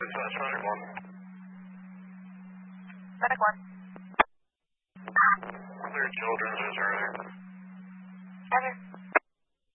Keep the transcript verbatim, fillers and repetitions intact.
That's Medic one. Medic one. Clear children's, is there? Roger.